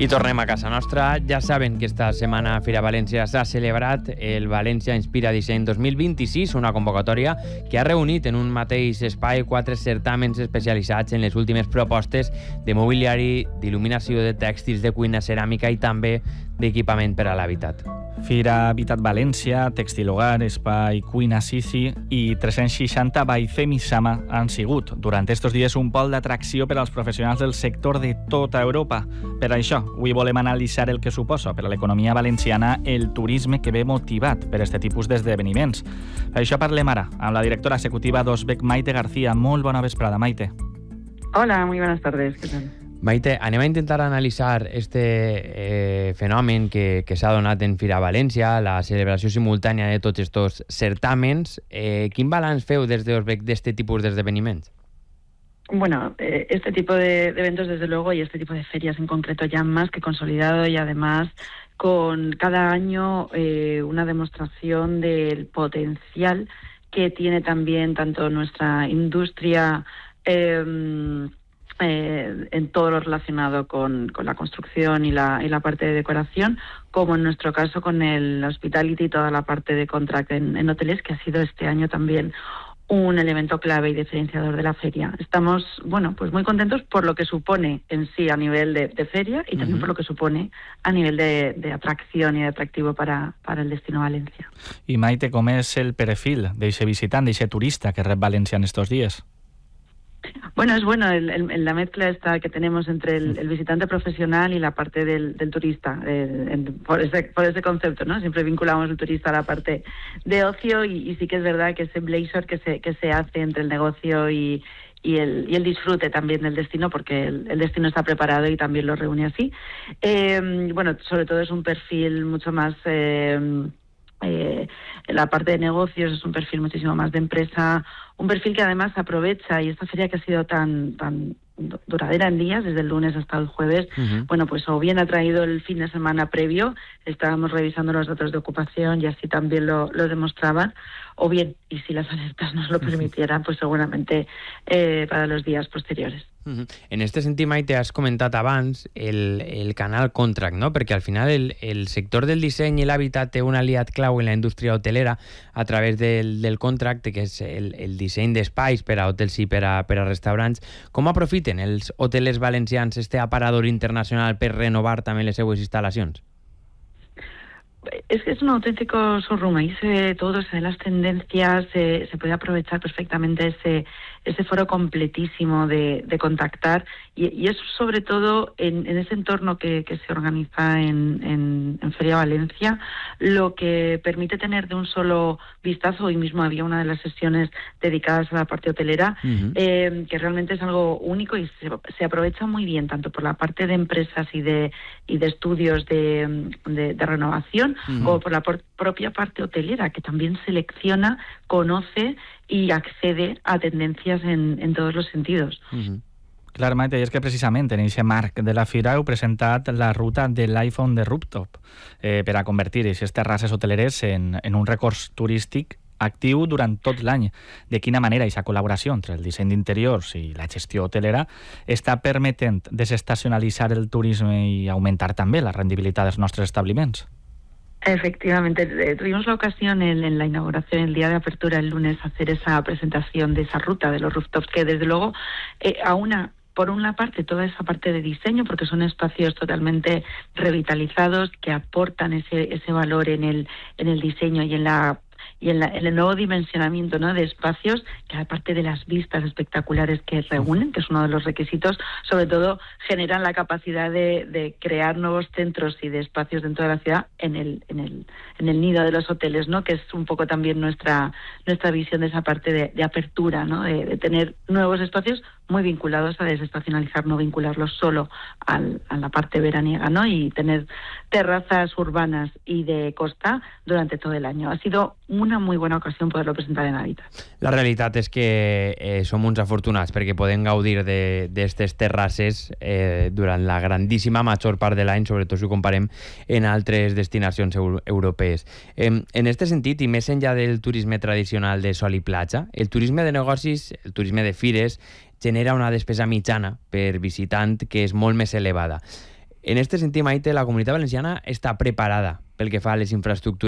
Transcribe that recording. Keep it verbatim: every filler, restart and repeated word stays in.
I tornem a casa nostra. Ja saben que esta setmana a Fira València s'ha celebrat el València Inspira Disseny dos mil vint-i-sis, una convocatòria que ha reunit en un mateix espai quatre certàmens especialitzats en les últimes propostes de mobiliari, d'il·luminació, de tèxtils, de cuina, ceràmica i també d'equipament per a l'habitat. Fira Habitat València, Tèxtil Hogar, Espai Cuina Sisi i tres-cents seixanta by Femisama han sigut durant estos dies un pol d'atracció per als professionals del sector de tota Europa. Per això, avui volem analitzar el que suposa per a l'economia valenciana el turisme que ve motivat per aquest tipus d'esdeveniments. Per això parlem ara amb la directora executiva d'Osbec, Maite García. Molt bona vesprada, Maite. Hola, muy buenas tardes. ¿Qué tal? Maite, anem a intentar analitzar este eh, fenomen que, que s'ha donat en Fira València, la celebració simultània de tots estos certàmens. Eh, quin balanç feu des d'Osbec d'este tipus d'esdeveniments? Bueno, eh, este tipo de, de eventos, desde luego, y este tipo de ferias en concreto, ya más que consolidado, y además con cada año eh, una demostración del potencial que tiene también tanto nuestra industria eh, Eh, en todo lo relacionado con, con la construcción y la, y la parte de decoración, como en nuestro caso con el hospitality y toda la parte de contract en, en hoteles, que ha sido este año también un elemento clave y diferenciador de la feria. Estamos, bueno, pues muy contentos por lo que supone en sí a nivel de, de feria y también uh-huh. por lo que supone a nivel de, de atracción y de atractivo para, para el destino Valencia. I Maite, com és el perfil d'eixe visitant, d'eixe turista que rep València en estos días? Bueno, es bueno el, el, la mezcla esta que tenemos entre el, el visitante profesional y la parte del, del turista, eh, en, por, ese, por ese concepto, ¿no? Siempre vinculamos el turista a la parte de ocio y, y sí que es verdad que ese blazer que se, que se hace entre el negocio y, y, el, y el disfrute también del destino, porque el, el destino está preparado y también lo reúne así. Eh, bueno, sobre todo es un perfil mucho más... Eh, Eh, la parte de negocios es un perfil muchísimo más de empresa, un perfil que además aprovecha, y esta feria que ha sido tan tan duradera en días, desde el lunes hasta el jueves, uh-huh. bueno, pues o bien ha traído el fin de semana previo, estábamos revisando los datos de ocupación y así también lo, lo demostraban, o bien, y si las alertas nos lo permitieran, pues seguramente eh, para los días posteriores. Uh-huh. En este sentit, Maite, has comentat abans el, el canal Contract, no? Perquè al final el, el sector del disseny i l'hàbitat té un aliat clau en la indústria hotelera a través del, del Contract, que és el, el disseny d'espais per a hotels i per a, per a restaurants. Com aprofiten els hotelers valencians este aparador internacional per renovar també les seues instal·lacions? Es que es un auténtico showroom, ahí se ve todo, se ven las tendencias, se, se puede aprovechar perfectamente ese, ese foro completísimo de, de contactar y, y es sobre todo en, en ese entorno que, que se organiza en, en, en Feria Valencia, lo que permite tener de un solo vistazo. Hoy mismo había una de las sesiones dedicadas a la parte hotelera, uh-huh. eh, que realmente es algo único y se, se aprovecha muy bien tanto por la parte de empresas y de, y de estudios de, de, de renovación, Uh-huh. o por la por, propia parte hotelera, que también selecciona, conoce y accede a tendencias en, en todos los sentidos. Uh-huh. Clar, Maite, i és que precisament en aquest marc de la Fira heu presentat la ruta de l'iPhone de Rooftop eh, per a convertir aquestes terrasses hoteleres en, en un recurs turístic actiu durant tot l'any. De quina manera aquesta col·laboració entre el disseny d'interiors i la gestió hotelera està permetent desestacionalitzar el turisme i augmentar també la rendibilitat dels nostres establiments? Efectivamente, eh, tuvimos la ocasión en, en la inauguración, el día de apertura, el lunes, hacer esa presentación de esa ruta de los rooftops, que desde luego eh, aúna por una parte toda esa parte de diseño, porque son espacios totalmente revitalizados que aportan ese ese valor en el en el diseño y en la y en, la, en el nuevo dimensionamiento, ¿no?, de espacios, que aparte de las vistas espectaculares que reúnen, que es uno de los requisitos, sobre todo generan la capacidad de, de crear nuevos centros y de espacios dentro de la ciudad en el, en el, en el nido de los hoteles, ¿no?, que es un poco también nuestra nuestra visión de esa parte de, de apertura, ¿no?, de, de tener nuevos espacios muy vinculados a desestacionalizar, no vincularlos solo al, a la parte veraniega, ¿no?, y tener terrazas urbanas y de costa durante todo el año. Ha sido una muy buena ocasión poderlo presentar en Habitat. La realitat és que eh, som uns afortunats perquè podem gaudir d'aquestes terrasses eh, durant la grandíssima major part de l'any, sobretot si ho comparem en altres destinacions eu europees. Eh, en aquest sentit, i més enllà del turisme tradicional de sol i platja, el turisme de negocis, el turisme de fires, genera una despesa mitjana per visitant que és molt més elevada. En este sentit, Maite, la Comunitat Valenciana està preparada pel que fa a les infraestructures